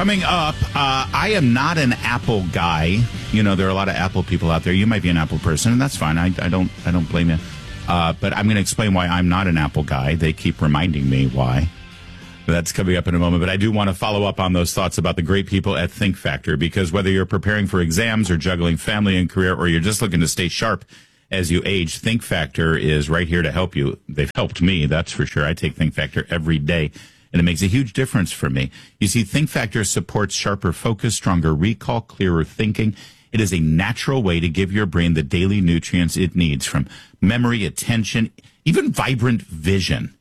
Coming up, I am not an Apple guy. You know, there are a lot of Apple people out there. You might be an Apple person, and that's fine. I don't blame you. But I'm going to explain why I'm not an Apple guy. They keep reminding me why. That's coming up in a moment. But I do want to follow up on those thoughts about the great people at Think Factor, because whether you're preparing for exams or juggling family and career, or you're just looking to stay sharp as you age, Think Factor is right here to help you. They've helped me, that's for sure. I take Think Factor every day, and it makes a huge difference for me. You see, Think Factor supports sharper focus, stronger recall, clearer thinking. It is a natural way to give your brain the daily nutrients it needs, from memory, attention, even vibrant vision.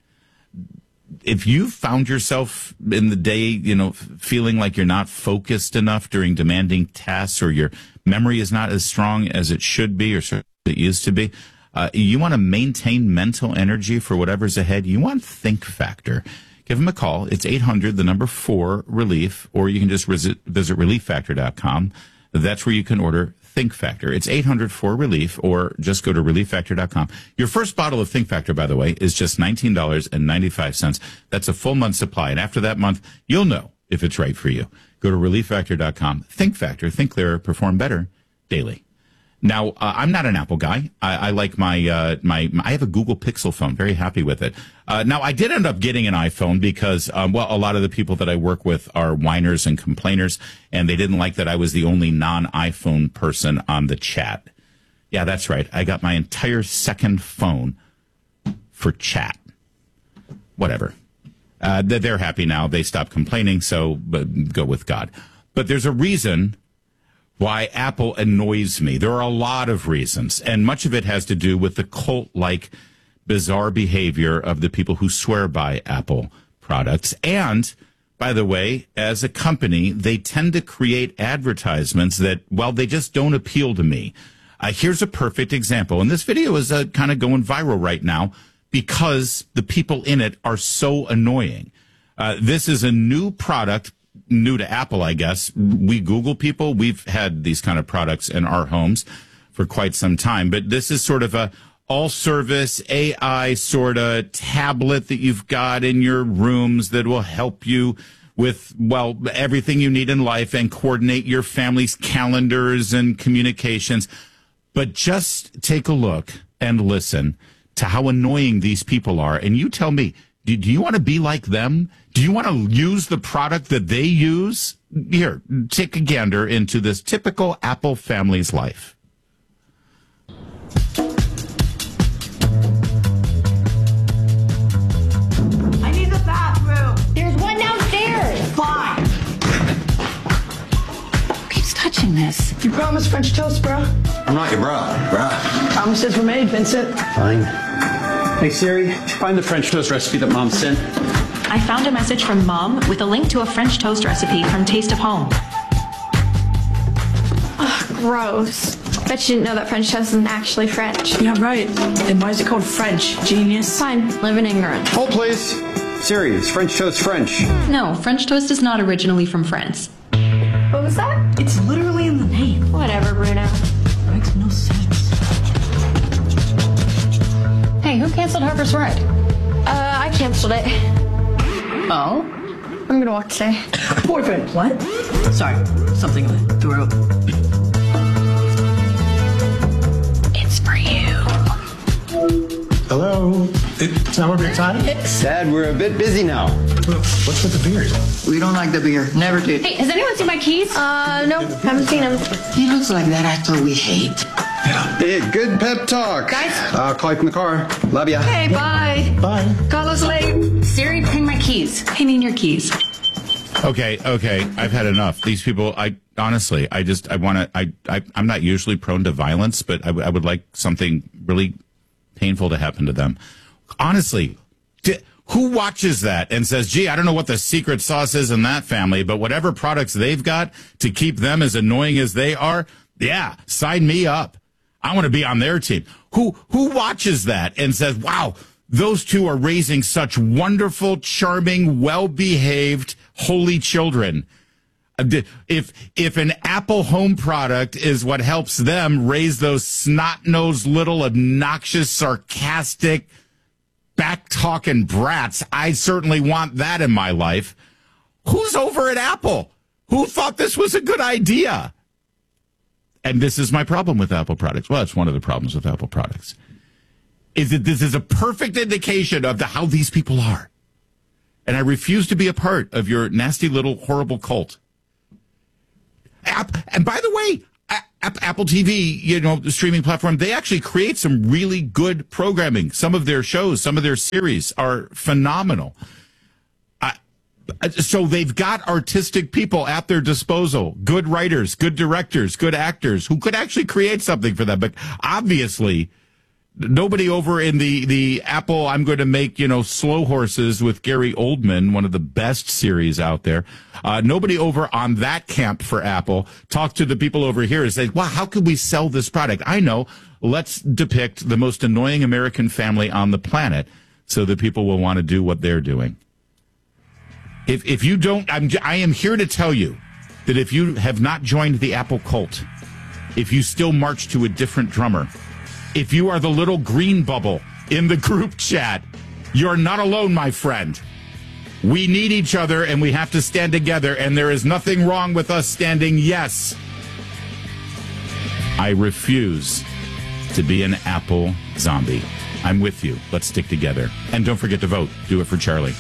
If you've found yourself in the day, feeling like you're not focused enough during demanding tasks, or your memory is not as strong as it should be, or it used to be, you want to maintain mental energy for whatever's ahead, you want Think Factor. Give them a call. It's 800-4-RELIEF, or you can just visit relieffactor.com. That's where you can order Think Factor. It's 800-4-RELIEF, or just go to relieffactor.com. Your first bottle of Think Factor, by the way, is just $19.95. That's a full month supply. And after that month, you'll know if it's right for you. Go to relieffactor.com. Think Factor. Think clearer. Perform better daily. Now, I'm not an Apple guy. I like I have a Google Pixel phone. Very happy with it. Now, I did end up getting an iPhone because, a lot of the people that I work with are whiners and complainers, and they didn't like that I was the only non-iPhone person on the chat. Yeah, that's right. I got my entire second phone for chat. Whatever. They're happy now. They stopped complaining, so go with God. But there's a reason why Apple annoys me. There are a lot of reasons, and much of it has to do with the cult-like, bizarre behavior of the people who swear by Apple products. And, by the way, as a company, they tend to create advertisements that, they just don't appeal to me. Here's a perfect example, and this video is kind of going viral right now because the people in it are so annoying. This is a new product, new to Apple, I guess. We Google people. We've had these kind of products in our homes for quite some time, but this is sort of a all-service AI sort of tablet that you've got in your rooms that will help you with, everything you need in life and coordinate your family's calendars and communications. But just take a look and listen to how annoying these people are. And you tell me, do you want to be like them? Do you want to use the product that they use? Here, take a gander into this typical Apple family's life. I need the bathroom. There's one downstairs. Fine. Who keeps touching this? You promised French toast, bro. I'm not your bro. Promises were made, Vincent. Fine. Hey Siri, find the French toast recipe that Mom sent. I found a message from Mom with a link to a French toast recipe from Taste of Home. Ugh, gross. Bet you didn't know that French toast isn't actually French. Yeah, right. Then why is it called French? Genius. Fine, live in ignorance. Hold please. Siri, is French toast French? No, French toast is not originally from France. What was that? It's literally in the name. Whatever, Bruno. Makes no sense. Hey, who canceled Harper's ride? I canceled it. Oh? I'm gonna walk today. Boyfriend. What? Sorry, something in the throat. It's for you. Hello? It's not worth your time? Dad, we're a bit busy now. What's with the beard? We don't like the beer. Never did. Hey, has anyone seen my keys? Nope, haven't seen him. He looks like that actor we hate. Hey, good pep talk. Guys? Call you from the car. Love ya. Hey, bye. Bye. Call us late. Siri, ping my keys. Pinging your keys. Okay. I've had enough. These people, I'm not usually prone to violence, but I would like something really painful to happen to them. Honestly, who watches that and says, gee, I don't know what the secret sauce is in that family, but whatever products they've got to keep them as annoying as they are, yeah, sign me up. I want to be on their team. Who watches that and says, wow, those two are raising such wonderful, charming, well-behaved, holy children. If an Apple home product is what helps them raise those snot-nosed, little, obnoxious, sarcastic, back-talking brats, I certainly want that in my life. Who's over at Apple? Who thought this was a good idea? And this is my problem with Apple products. Well, it's one of the problems with Apple products. Is that this is a perfect indication of how these people are. And I refuse to be a part of your nasty little horrible cult. And by the way, Apple TV, the streaming platform, they actually create some really good programming. Some of their shows, some of their series are phenomenal. So they've got artistic people at their disposal, good writers, good directors, good actors who could actually create something for them. But obviously, nobody over in the Apple, I'm going to make, Slow Horses with Gary Oldman, one of the best series out there. Nobody over on that camp for Apple talked to the people over here and said, wow, how could we sell this product? I know. Let's depict the most annoying American family on the planet so that people will want to do what they're doing. If you don't, I am here to tell you that if you have not joined the Apple cult, if you still march to a different drummer, if you are the little green bubble in the group chat, you're not alone, my friend. We need each other and we have to stand together, and there is nothing wrong with us standing yes. I refuse to be an Apple zombie. I'm with you. Let's stick together. And don't forget to vote. Do it for Charlie.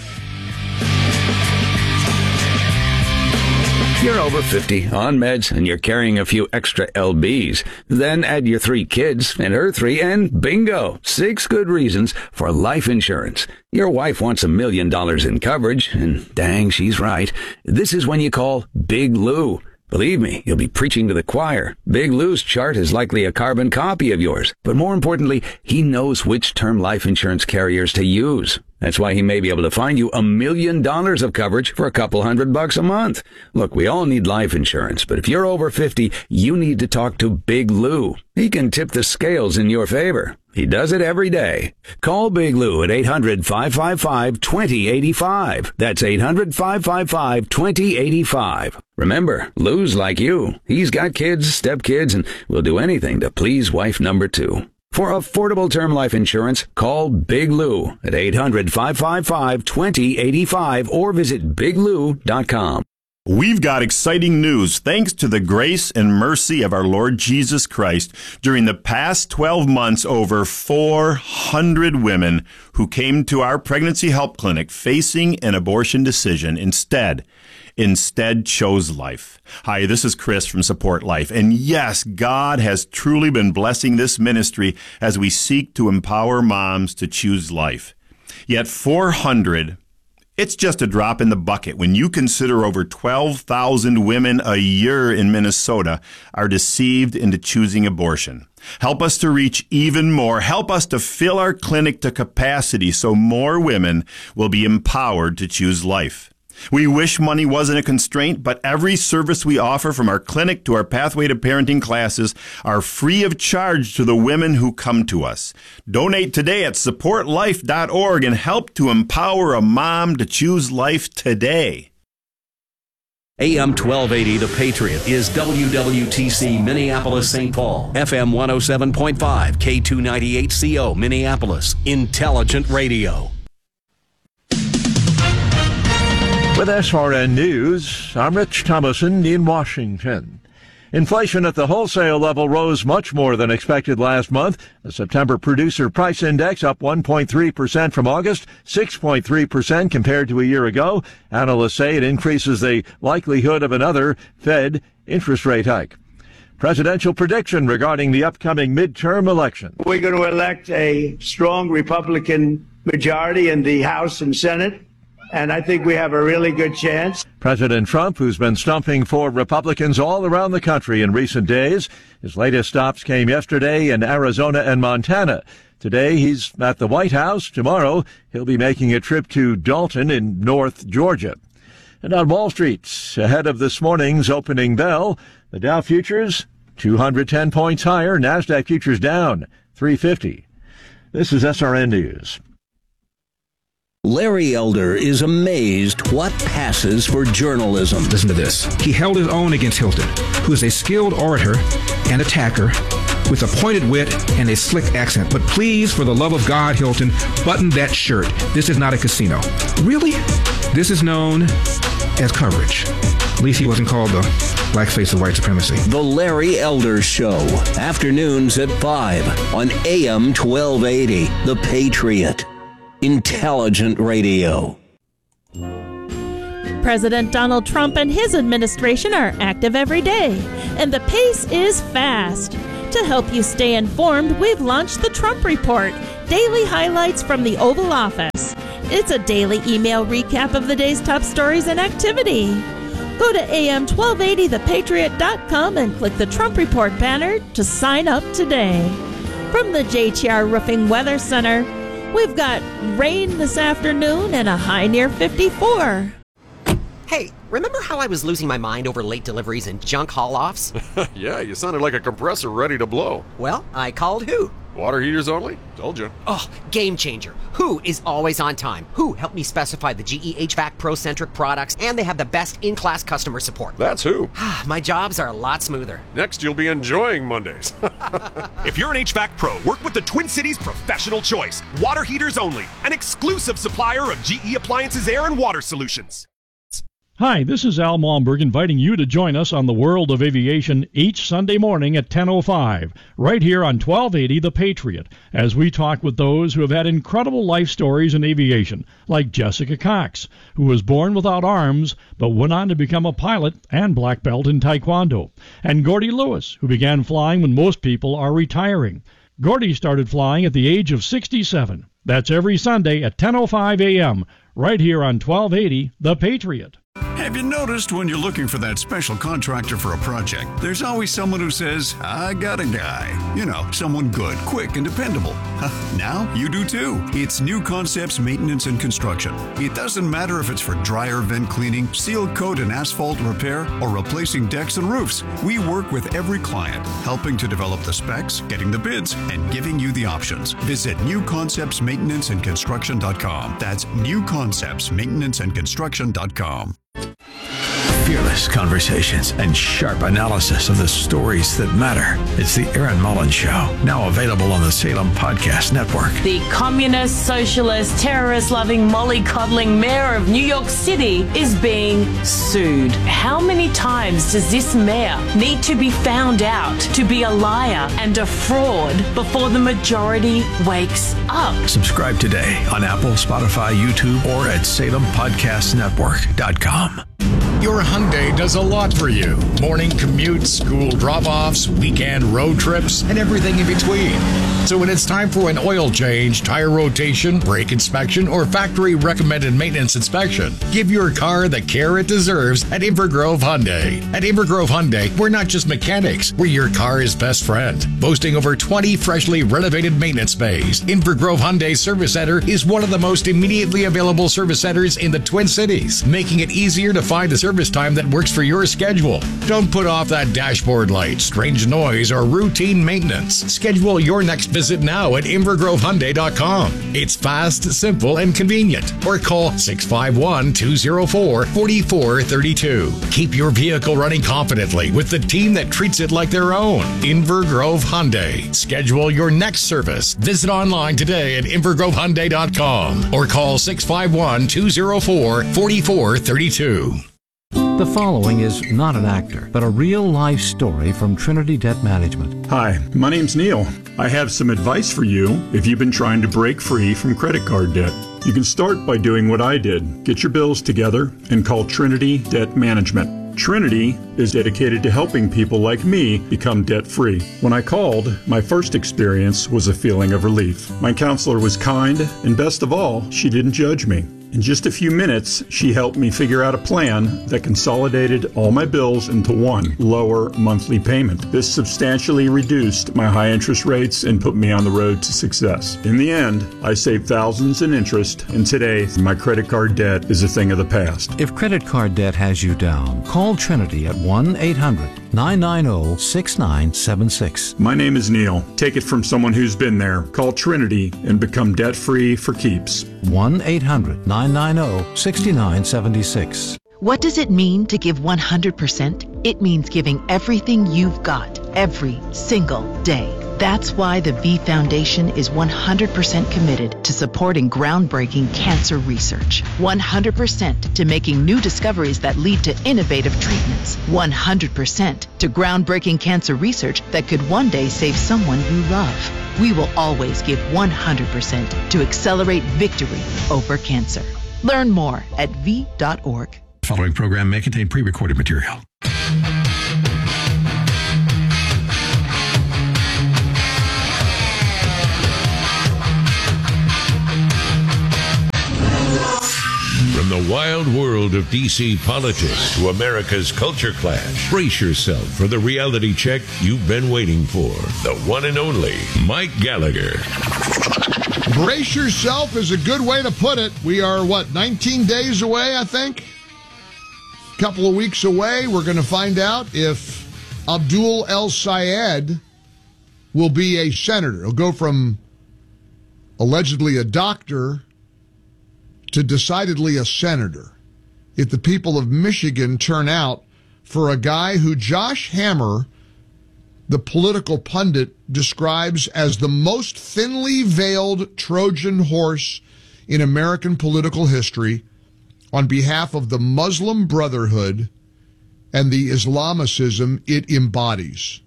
You're over 50, on meds, and you're carrying a few extra LBs. Then add your 3 kids and her 3, and bingo, 6 good reasons for life insurance. Your wife wants $1 million in coverage, and dang, she's right. This is when you call Big Lou. Believe me, you'll be preaching to the choir. Big Lou's chart is likely a carbon copy of yours. But more importantly, he knows which term life insurance carriers to use. That's why he may be able to find you $1 million of coverage for a couple $100 a month. Look, we all need life insurance, but if you're over 50, you need to talk to Big Lou. He can tip the scales in your favor. He does it every day. Call Big Lou at 800-555-2085. That's 800-555-2085. Remember, Lou's like you. He's got kids, stepkids, and will do anything to please wife number 2. For affordable term life insurance, call Big Lou at 800-555-2085 or visit biglou.com. We've got exciting news. Thanks to the grace and mercy of our Lord Jesus Christ, during the past 12 months, over 400 women who came to our pregnancy help clinic facing an abortion decision instead chose life. Hi, this is Chris from Support Life. And yes, God has truly been blessing this ministry as we seek to empower moms to choose life. Yet 400, it's just a drop in the bucket when you consider over 12,000 women a year in Minnesota are deceived into choosing abortion. Help us to reach even more. Help us to fill our clinic to capacity so more women will be empowered to choose life. We wish money wasn't a constraint, but every service we offer, from our clinic to our Pathway to Parenting classes, are free of charge to the women who come to us. Donate today at supportlife.org and help to empower a mom to choose life today. AM 1280, The Patriot, is WWTC Minneapolis, St. Paul. FM 107.5, K298CO, Minneapolis. Intelligent Radio. With SRN News, I'm Rich Thomason in Washington. Inflation at the wholesale level rose much more than expected last month. The September Producer Price Index up 1.3% from August, 6.3% compared to a year ago. Analysts say it increases the likelihood of another Fed interest rate hike. Presidential prediction regarding the upcoming midterm election. We're going to elect a strong Republican majority in the House and Senate, and I think we have a really good chance. President Trump, who's been stumping for Republicans all around the country in recent days. His latest stops came yesterday in Arizona and Montana. Today, he's at the White House. Tomorrow, he'll be making a trip to Dalton in North Georgia. And on Wall Street, ahead of this morning's opening bell, the Dow futures 210 points higher, NASDAQ futures down 350. This is SRN News. Larry Elder is amazed what passes for journalism. Listen to this. He held his own against Hilton, who is a skilled orator and attacker with a pointed wit and a slick accent. But please, for the love of God, Hilton, button that shirt. This is not a casino. Really? This is known as coverage. At least he wasn't called the blackface of white supremacy. The Larry Elder Show, afternoons at 5 on AM 1280. The Patriot. Intelligent radio. President Donald Trump and his administration are active every day, and the pace is fast. To help you stay informed, we've launched the Trump Report, daily highlights from the Oval Office. It's a daily email recap of the day's top stories and activity. Go to am1280thepatriot.com and click the Trump Report banner to sign up today. From the JTR Roofing Weather Center, we've got rain this afternoon and a high near 54. Hey, remember how I was losing my mind over late deliveries and junk haul-offs? Yeah, you sounded like a compressor ready to blow. Well, I called who? Water heaters only? Told you. Oh, game changer. Who is always on time? Who helped me specify the GE HVAC Pro-centric products, and they have the best in-class customer support. That's who. My jobs are a lot smoother. Next, you'll be enjoying Mondays. If you're an HVAC pro, work with the Twin Cities Professional Choice. Water heaters only. An exclusive supplier of GE Appliances Air and Water Solutions. Hi, this is Al Malmberg inviting you to join us on the World of Aviation each Sunday morning at 10:05, right here on 1280 The Patriot, as we talk with those who have had incredible life stories in aviation, like Jessica Cox, who was born without arms but went on to become a pilot and black belt in Taekwondo, and Gordy Lewis, who began flying when most people are retiring. Gordy started flying at the age of 67. That's every Sunday at 10:05 a.m., right here on 1280 The Patriot. Have you noticed when you're looking for that special contractor for a project, there's always someone who says, I got a guy. You know, someone good, quick, and dependable. Now you do too. It's New Concepts Maintenance and Construction. It doesn't matter if it's for dryer vent cleaning, seal coat and asphalt repair, or replacing decks and roofs. We work with every client, helping to develop the specs, getting the bids, and giving you the options. Visit newconceptsmaintenanceandconstruction.com. That's newconceptsmaintenanceandconstruction.com. Fearless conversations and sharp analysis of the stories that matter. It's the Aaron Mullins Show, now available on the Salem Podcast Network. The communist, socialist, terrorist-loving, mollycoddling mayor of New York City is being sued. How many times does this mayor need to be found out to be a liar and a fraud before the majority wakes up? Subscribe today on Apple, Spotify, YouTube, or at SalemPodcastNetwork.com. Your Hyundai does a lot for you. Morning commutes, school drop-offs, weekend road trips, and everything in between. So when it's time for an oil change, tire rotation, brake inspection, or factory-recommended maintenance inspection, give your car the care it deserves at Invergrove Hyundai. At Invergrove Hyundai, we're not just mechanics, we're your car's best friend. Boasting over 20 freshly renovated maintenance bays, Invergrove Hyundai Service Center is one of the most immediately available service centers in the Twin Cities, making it easier to find a service time that works for your schedule. Don't put off that dashboard light, strange noise, or routine maintenance. Schedule your next visit now at InvergroveHyundai.com. It's fast, simple, and convenient. Or call 651-204-4432. Keep your vehicle running confidently with the team that treats it like their own. Invergrove Hyundai. Schedule your next service. Visit online today at InvergroveHyundai.com or call 651-204-4432. The following is not an actor, but a real-life story from Trinity Debt Management. Hi, my name's Neil. I have some advice for you if you've been trying to break free from credit card debt. You can start by doing what I did. Get your bills together and call Trinity Debt Management. Trinity is dedicated to helping people like me become debt-free. When I called, my first experience was a feeling of relief. My counselor was kind, and best of all, she didn't judge me. In just a few minutes, she helped me figure out a plan that consolidated all my bills into one lower monthly payment. This substantially reduced my high interest rates and put me on the road to success. In the end, I saved thousands in interest, and today, my credit card debt is a thing of the past. If credit card debt has you down, call Trinity at 1-800-990-6976. My name is Neil. Take it from someone who's been there. Call Trinity and become debt-free for keeps. 1-800-990-6976. What does it mean to give 100%? It means giving everything you've got every single day. That's why the V Foundation is 100% committed to supporting groundbreaking cancer research. 100% to making new discoveries that lead to innovative treatments. 100% to groundbreaking cancer research that could one day save someone you love. We will always give 100% to accelerate victory over cancer. Learn more at v.org. The following program may contain pre-recorded material. From the wild world of D.C. politics to America's culture clash, brace yourself for the reality check you've been waiting for. The one and only Mike Gallagher. Brace yourself is a good way to put it. We are, 19 days away, I think? A couple of weeks away. We're going to find out if Abdul El-Sayed will be a senator. He'll go from allegedly a doctor to decidedly a senator if the people of Michigan turn out for a guy who Josh Hammer, the political pundit, describes as the most thinly veiled Trojan horse in American political history on behalf of the Muslim Brotherhood and the Islamicism it embodies.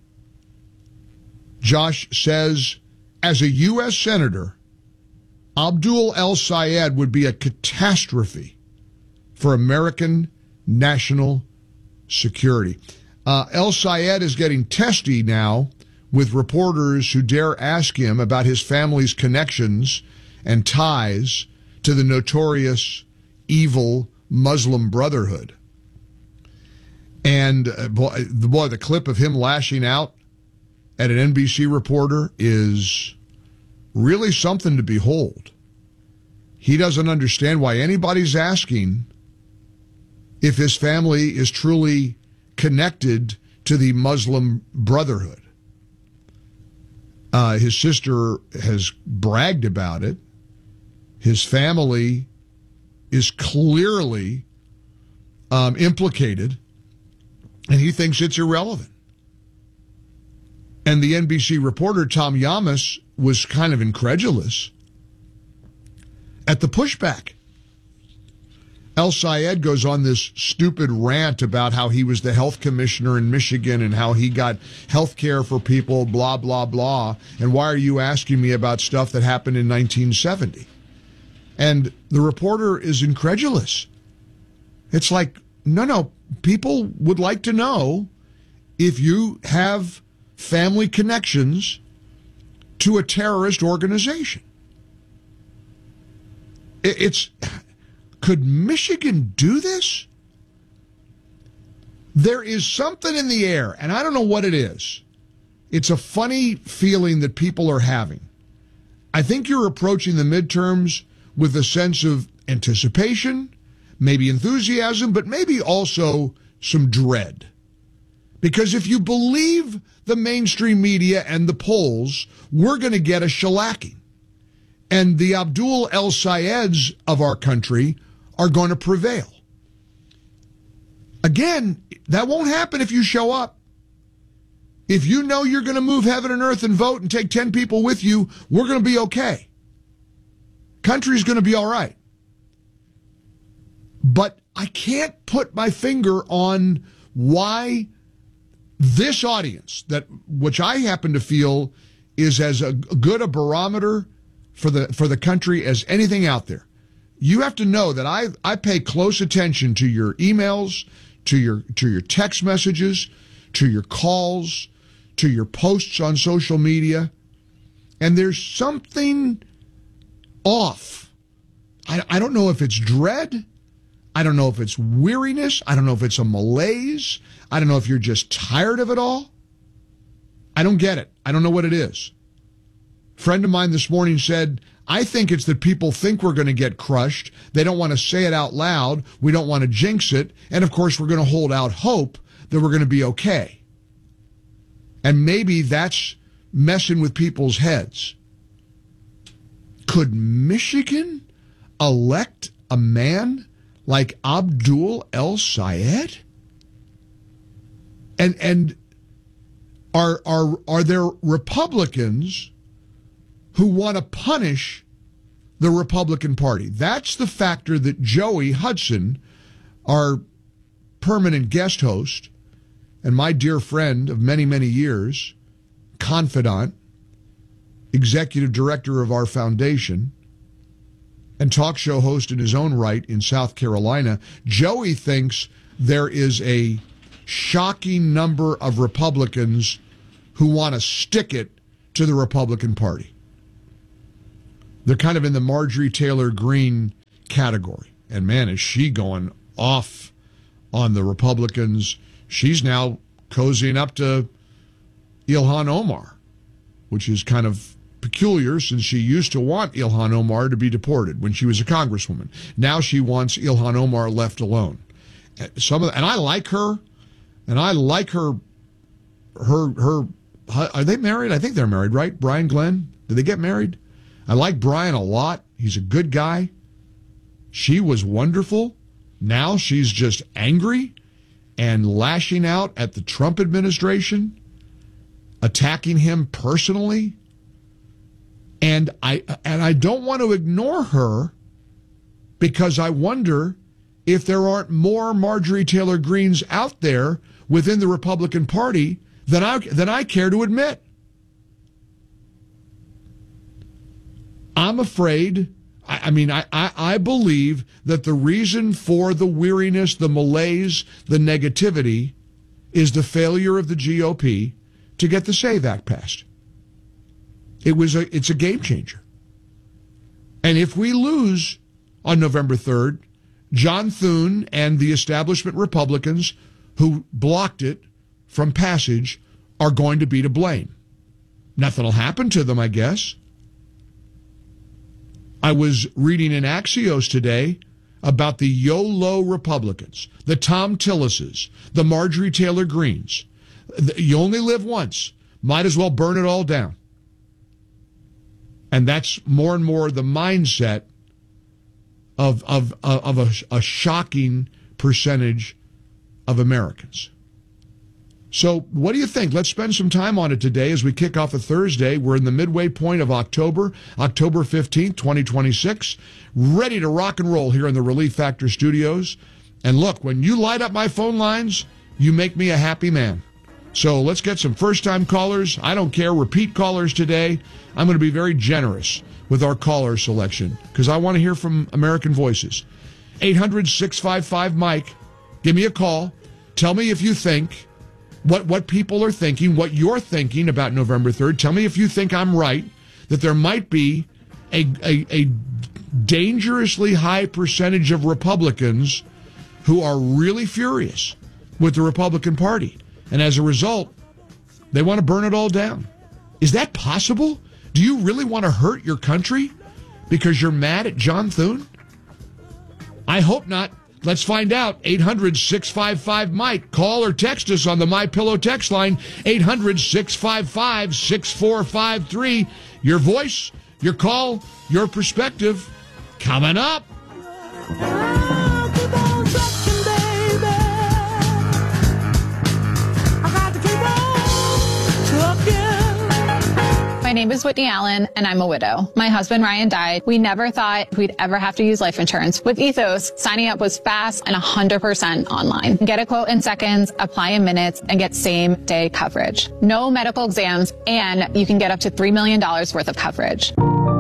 Josh says, as a U.S. senator, Abdul El-Sayed would be a catastrophe for American national security. El-Sayed is getting testy now with reporters who dare ask him about his family's connections and ties to the notorious evil Muslim Brotherhood. And the clip of him lashing out at an NBC reporter is really something to behold. He doesn't understand why anybody's asking if his family is truly connected to the Muslim Brotherhood. His sister has bragged about it. His family is clearly implicated, and he thinks it's irrelevant. And the NBC reporter, Tom Yamas, was kind of incredulous at the pushback. El-Sayed goes on this stupid rant about how he was the health commissioner in Michigan and how he got health care for people, blah, blah, blah. And why are you asking me about stuff that happened in 1970? And the reporter is incredulous. It's like, no, people would like to know if you have family connections to a terrorist organization. Could Michigan do this? There is something in the air, and I don't know what it is. It's a funny feeling that people are having. I think you're approaching the midterms with a sense of anticipation, maybe enthusiasm, but maybe also some dread. Because if you believe the mainstream media and the polls, we're going to get a shellacking. And the Abdul El-Sayeds of our country are going to prevail. Again, that won't happen if you show up. If you know you're going to move heaven and earth and vote and take 10 people with you, we're going to be okay. Country's going to be all right. But I can't put my finger on why this audience, which I happen to feel is as good a barometer for the country as anything out there. You have to know that I pay close attention to your emails, to your text messages, to your calls, to your posts on social media, and there's something off. I don't know if it's dread. I don't know if it's weariness. I don't know if it's a malaise. I don't know if you're just tired of it all. I don't get it. I don't know what it is. A friend of mine this morning said, I think it's that people think we're going to get crushed. They don't want to say it out loud. We don't want to jinx it. And, of course, we're going to hold out hope that we're going to be okay. And maybe that's messing with people's heads. Could Michigan elect a man like Abdul El-Sayed? And are there Republicans who want to punish the Republican Party? That's the factor that Joey Hudson, our permanent guest host and my dear friend of many, many years, confidant, executive director of our foundation, and talk show host in his own right in South Carolina, Joey thinks there is a shocking number of Republicans who want to stick it to the Republican Party. They're kind of in the Marjorie Taylor Greene category. And man, is she going off on the Republicans. She's now cozying up to Ilhan Omar, which is kind of peculiar since she used to want Ilhan Omar to be deported when she was a congresswoman. Now she wants Ilhan Omar left alone. And I like her, and I like her. Are they married? I think they're married, right? Brian Glenn? Did they get married? I like Brian a lot. He's a good guy. She was wonderful. Now she's just angry and lashing out at the Trump administration, attacking him personally. And I don't want to ignore her because I wonder if there aren't more Marjorie Taylor Greenes out there within the Republican Party than I care to admit. I'm afraid, I believe that the reason for the weariness, the malaise, the negativity is the failure of the GOP to get the SAVE Act passed. It's a game changer. And if we lose on November 3rd, John Thune and the establishment Republicans who blocked it from passage are going to be to blame. Nothing will happen to them, I guess. I was reading in Axios today about the YOLO Republicans, the Tom Tillises, the Marjorie Taylor Greenes. You only live once. Might as well burn it all down. And that's more and more the mindset of a shocking percentage of Americans. So what do you think? Let's spend some time on it today as we kick off a Thursday. We're in the midway point of October 15th, 2026, ready to rock and roll here in the Relief Factor studios. And look, when you light up my phone lines, you make me a happy man. So let's get some first-time callers. I don't care, repeat callers today. I'm going to be very generous with our caller selection because I want to hear from American voices. 800-655-MIKE. Give me a call. Tell me if you think what people are thinking, what you're thinking about November 3rd. Tell me if you think I'm right, that there might be a dangerously high percentage of Republicans who are really furious with the Republican Party. And as a result, they want to burn it all down. Is that possible? Do you really want to hurt your country because you're mad at John Thune? I hope not. Let's find out. 800-655-MIKE. Call or text us on the MyPillow text line, 800-655-6453. Your voice, your call, your perspective, coming up. My name is Whitney Allen, and I'm a widow. My husband, Ryan, died. We never thought we'd ever have to use life insurance. With Ethos, signing up was fast and 100% online. Get a quote in seconds, apply in minutes, and get same-day coverage. No medical exams, and you can get up to $3 million worth of coverage.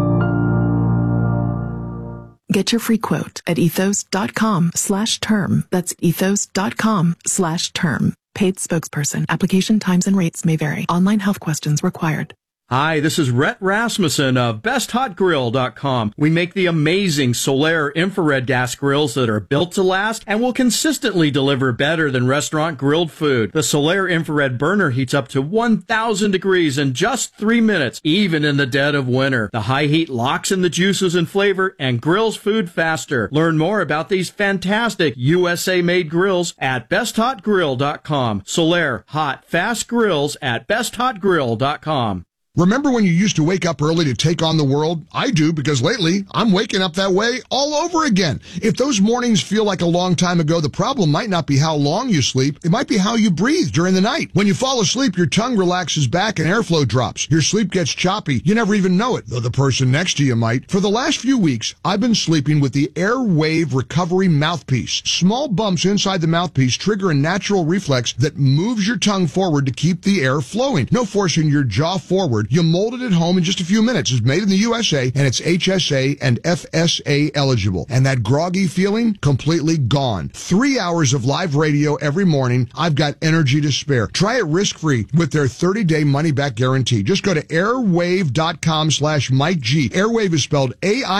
Get your free quote at ethos.com/term. That's ethos.com/term. Paid spokesperson. Application times and rates may vary. Online health questions required. Hi, this is Rhett Rasmussen of BestHotGrill.com. We make the amazing Solaire infrared gas grills that are built to last and will consistently deliver better than restaurant grilled food. The Solaire infrared burner heats up to 1,000 degrees in just 3 minutes, even in the dead of winter. The high heat locks in the juices and flavor and grills food faster. Learn more about these fantastic USA-made grills at BestHotGrill.com. Solaire, hot, fast grills at BestHotGrill.com. Remember when you used to wake up early to take on the world? I do, because lately I'm waking up that way all over again. If those mornings feel like a long time ago, the problem might not be how long you sleep. It might be how you breathe during the night. When you fall asleep, your tongue relaxes back and airflow drops. Your sleep gets choppy. You never even know it, though the person next to you might. For the last few weeks, I've been sleeping with the Airwave Recovery Mouthpiece. Small bumps inside the mouthpiece trigger a natural reflex that moves your tongue forward to keep the air flowing. No forcing your jaw forward. You mold it at home in just a few minutes. It's made in the USA, and it's HSA and FSA eligible. And that groggy feeling, completely gone. 3 hours of live radio every morning. I've got energy to spare. Try it risk-free with their 30-day money-back guarantee. Just go to airwave.com/Mike G. Airwave is spelled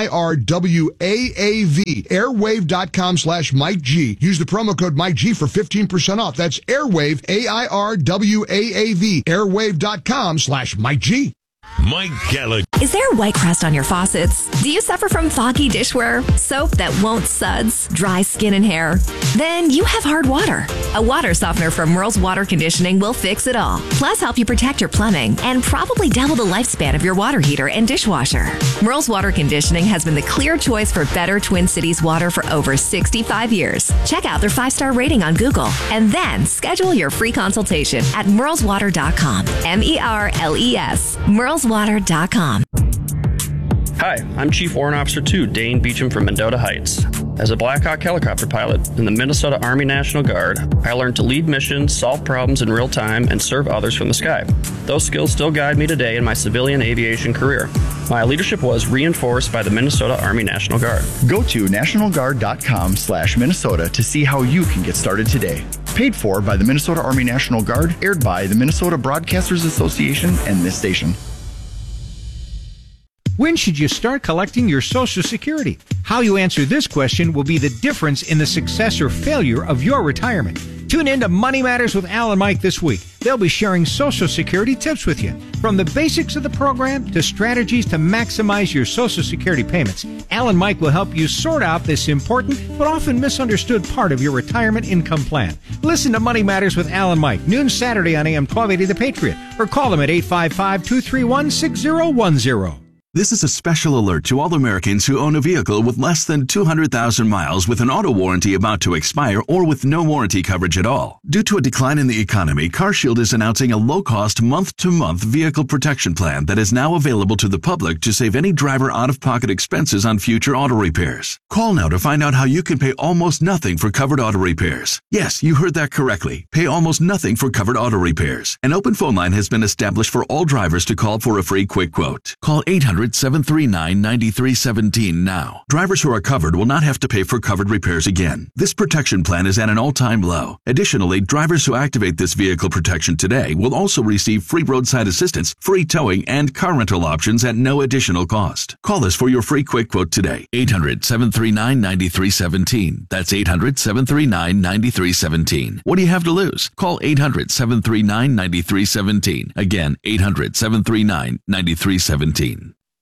AIRWAAV. Airwave.com/Mike G. Use the promo code Mike G for 15% off. That's Airwave, AIRWAAV. Airwave.com/Mike G. Mike Gallagher. Is there white crust on your faucets? Do you suffer from foggy dishware, soap that won't suds, dry skin and hair? Then you have hard water. A water softener from Merle's Water Conditioning will fix it all. Plus help you protect your plumbing and probably double the lifespan of your water heater and dishwasher. Merle's Water Conditioning has been the clear choice for better Twin Cities water for over 65 years. Check out their 5-star rating on Google and then schedule your free consultation at merleswater.com. MERLES. merleswater.com. Hi, I'm Chief Warrant Officer 2, Dane Beecham from Mendota Heights. As a Black Hawk helicopter pilot in the Minnesota Army National Guard, I learned to lead missions, solve problems in real time, and serve others from the sky. Those skills still guide me today in my civilian aviation career. My leadership was reinforced by the Minnesota Army National Guard. Go to nationalguard.com/Minnesota to see how you can get started today. Paid for by the Minnesota Army National Guard, aired by the Minnesota Broadcasters Association and this station. When should you start collecting your Social Security? How you answer this question will be the difference in the success or failure of your retirement. Tune in to Money Matters with Al and Mike this week. They'll be sharing Social Security tips with you. From the basics of the program to strategies to maximize your Social Security payments, Al and Mike will help you sort out this important but often misunderstood part of your retirement income plan. Listen to Money Matters with Al and Mike, noon Saturday on AM 1280 The Patriot, or call them at 855-231-6010. This is a special alert to all Americans who own a vehicle with less than 200,000 miles with an auto warranty about to expire or with no warranty coverage at all. Due to a decline in the economy, CarShield is announcing a low-cost month-to-month vehicle protection plan that is now available to the public to save any driver out-of-pocket expenses on future auto repairs. Call now to find out how you can pay almost nothing for covered auto repairs. Yes, you heard that correctly. Pay almost nothing for covered auto repairs. An open phone line has been established for all drivers to call for a free quick quote. Call 800-739-9317 now. Drivers who are covered will not have to pay for covered repairs again. This protection plan is at an all-time low. Additionally, drivers who activate this vehicle protection today will also receive free roadside assistance, free towing, and car rental options at no additional cost. Call us for your free quick quote today. 800-739-9317. That's 800-739-9317. What do you have to lose? Call 800-739-9317. Again, 800-739-9317.